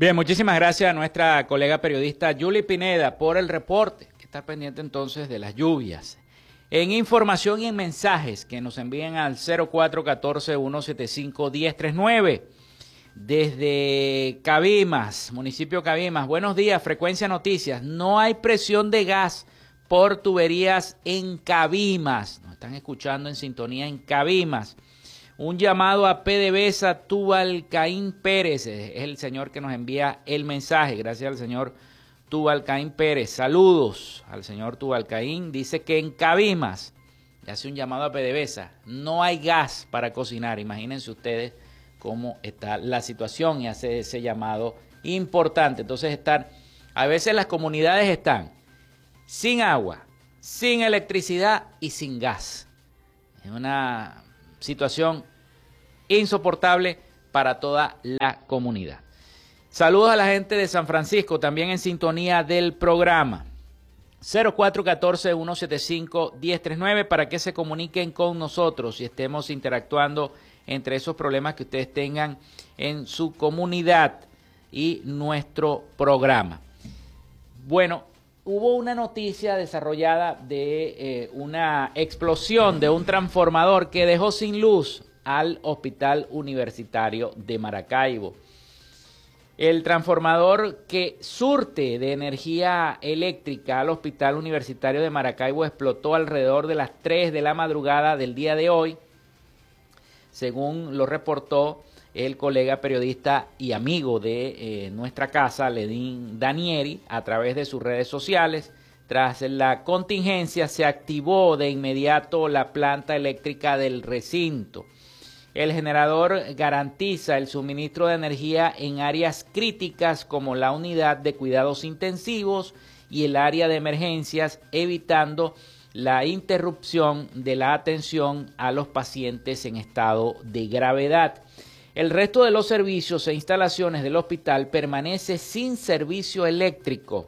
Bien, muchísimas gracias a nuestra colega periodista Yuli Pineda por el reporte, que está pendiente entonces de las lluvias. En información y en mensajes que nos envíen al 0414-175-1039 desde Cabimas, municipio Cabimas. Buenos días, Frecuencia Noticias. No hay presión de gas por tuberías en Cabimas. Nos están escuchando en sintonía en Cabimas. Un llamado a PDVSA Tubalcaín Pérez, es el señor que nos envía el mensaje, gracias al señor Tubalcaín Pérez. Saludos al señor Tubalcaín, dice que en Cabimas, le hace un llamado a PDVSA, no hay gas para cocinar. Imagínense ustedes cómo está la situación y hace ese llamado importante. Entonces a veces las comunidades están sin agua, sin electricidad y sin gas. Es una situación insoportable para toda la comunidad. Saludos a la gente de San Francisco, también en sintonía del programa. 0414-175-1039 para que se comuniquen con nosotros y estemos interactuando entre esos problemas que ustedes tengan en su comunidad y nuestro programa. Bueno, hubo una noticia desarrollada de una explosión de un transformador que dejó sin luz al Hospital Universitario de Maracaibo. El transformador que surte de energía eléctrica al Hospital Universitario de Maracaibo explotó alrededor de las 3 de la madrugada del día de hoy, según lo reportó el colega periodista y amigo de nuestra casa, Ledín Danieri, a través de sus redes sociales. Tras la contingencia se activó de inmediato la planta eléctrica del recinto. El generador garantiza el suministro de energía en áreas críticas como la unidad de cuidados intensivos y el área de emergencias, evitando la interrupción de la atención a los pacientes en estado de gravedad. El resto de los servicios e instalaciones del hospital permanece sin servicio eléctrico.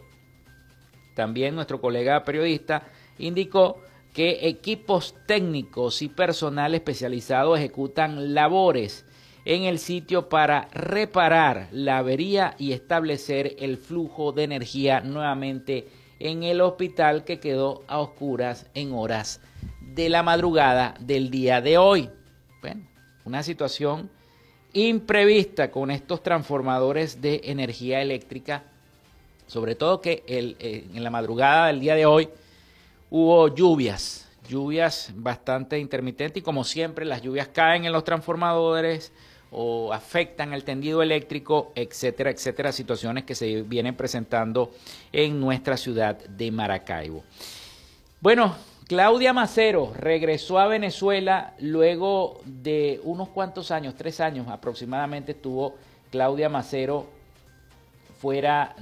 También nuestro colega periodista indicó que equipos técnicos y personal especializado ejecutan labores en el sitio para reparar la avería y establecer el flujo de energía nuevamente en el hospital, que quedó a oscuras en horas de la madrugada del día de hoy. Bueno, una situación imprevista con estos transformadores de energía eléctrica, sobre todo que en la madrugada del día de hoy hubo lluvias bastante intermitentes y como siempre las lluvias caen en los transformadores o afectan el tendido eléctrico, etcétera, etcétera, situaciones que se vienen presentando en nuestra ciudad de Maracaibo. Bueno, Claudia Macero regresó a Venezuela luego de unos cuantos años, 3 años aproximadamente estuvo Claudia Macero fuera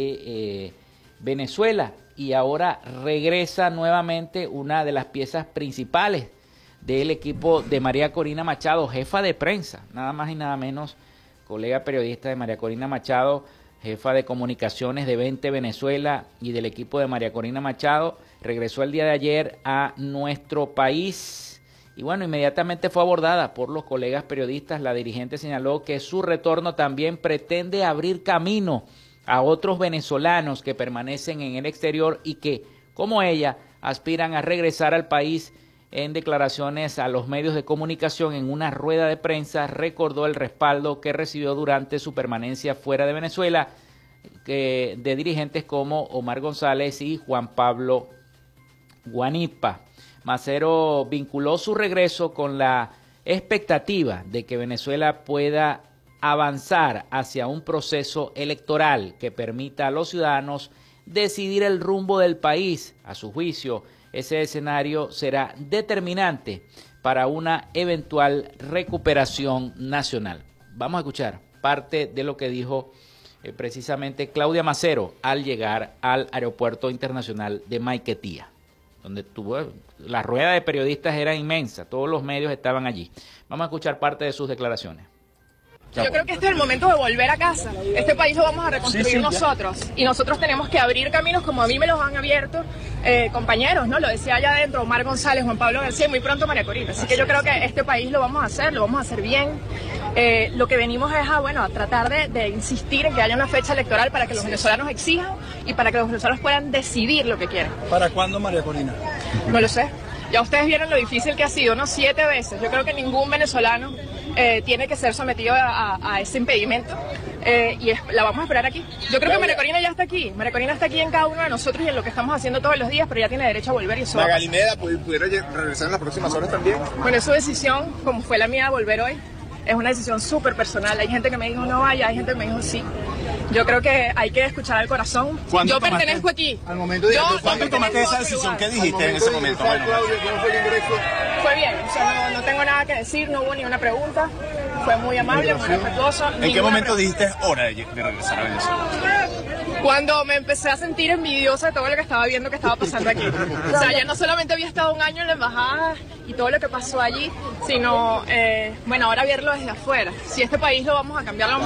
de Venezuela y ahora regresa nuevamente una de las piezas principales del equipo de María Corina Machado, jefa de prensa, nada más y nada menos, colega periodista de María Corina Machado, jefa de comunicaciones de 20 Venezuela y del equipo de María Corina Machado, regresó el día de ayer a nuestro país y bueno, inmediatamente fue abordada por los colegas periodistas. La dirigente señaló que su retorno también pretende abrir camino a otros venezolanos que permanecen en el exterior y que, como ella, aspiran a regresar al país. En declaraciones a los medios de comunicación en una rueda de prensa, recordó el respaldo que recibió durante su permanencia fuera de Venezuela de dirigentes como Omar González y Juan Pablo Guanipa. Macero vinculó su regreso con la expectativa de que Venezuela pueda avanzar hacia un proceso electoral que permita a los ciudadanos decidir el rumbo del país. A su juicio, ese escenario será determinante para una eventual recuperación nacional. Vamos a escuchar parte de lo que dijo precisamente Claudia Macero al llegar al Aeropuerto Internacional de Maiquetía, donde la rueda de periodistas era inmensa, todos los medios estaban allí. Vamos a escuchar parte de sus declaraciones. Yo creo que este es el momento de volver a casa. Este país lo vamos a reconstruir nosotros. Y nosotros tenemos que abrir caminos como a mí me los han abierto compañeros, ¿no? Lo decía allá adentro Omar González, Juan Pablo García y muy pronto María Corina. Así que yo creo que este país lo vamos a hacer bien. Lo que venimos es a tratar de insistir en que haya una fecha electoral para que los venezolanos exijan y para que los venezolanos puedan decidir lo que quieren. ¿Para cuándo, María Corina? No lo sé. Ya ustedes vieron lo difícil que ha sido, ¿no? 7 veces. Yo creo que ningún venezolano tiene que ser sometido a ese impedimento la vamos a esperar aquí. Yo creo que María Corina ya está aquí. María Corina está aquí en cada uno de nosotros y en lo que estamos haciendo todos los días, pero ya tiene derecho a volver y eso. ¿Magalinera pudiera regresar en las próximas horas también? Bueno, es su decisión, como fue la mía, volver hoy. Es una decisión súper personal. Hay gente que me dijo no vaya, hay gente que me dijo sí. Yo creo que hay que escuchar al corazón. Yo pertenezco aquí. Al momento de ¿Cuándo tomaste esa decisión? ¿Qué dijiste en ese momento? Bueno, ¿cómo fue el ingreso? Fue bien, o sea, no tengo nada que decir, no hubo ni una pregunta. Fue muy amable, muy respetuoso. ¿En qué momento dijiste es hora de regresar a Venezuela? Cuando me empecé a sentir envidiosa de todo lo que estaba viendo que estaba pasando aquí. O sea, ya no solamente había estado un año en la embajada y todo lo que pasó allí, sino, bueno, ahora verlo desde afuera. Si este país lo vamos a cambiar, lo vamos